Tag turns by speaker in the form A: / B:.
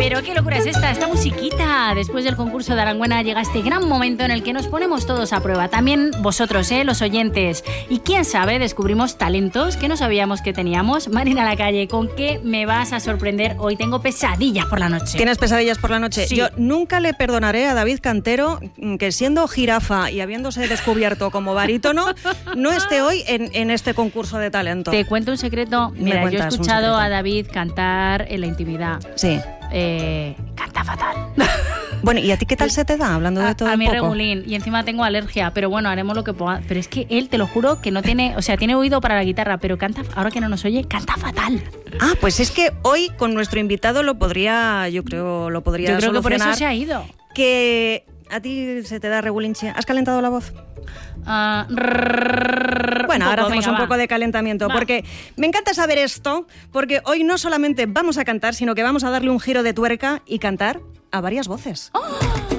A: Pero qué locura es esta musiquita. Después del concurso de Aranguena llega este gran momento en el que nos ponemos todos a prueba. También vosotros, los oyentes. Y quién sabe, descubrimos talentos que no sabíamos que teníamos. Marina Lacalle, ¿con qué me vas a sorprender hoy? Tengo pesadillas por la noche.
B: ¿Tienes pesadillas por la noche?
A: Sí.
B: Yo nunca le perdonaré a David Cantero que siendo jirafa y habiéndose descubierto como barítono, no esté hoy en este concurso de talento.
A: Te cuento un secreto. Mira, yo he escuchado a David cantar en la intimidad.
B: Sí.
A: Canta fatal.
B: Bueno, ¿y a ti qué tal se te da hablando de todo
A: a
B: un
A: mí
B: poco?
A: regulín, y encima tengo alergia, pero bueno, haremos lo que pueda. Pero es que él, te lo juro, que no tiene, o sea, tiene oído para la guitarra, pero canta, ahora que no nos oye, canta fatal.
B: Ah, pues es que hoy con nuestro invitado lo podría
A: Yo creo que por eso se ha ido.
B: Que a ti se te da regulinche. ¿Has calentado la voz? Bueno, ahora hacemos un poco de calentamiento, porque me encanta saber esto, porque hoy no solamente vamos a cantar, sino que vamos a darle un giro de tuerca y cantar a varias voces.
A: ¡Oh!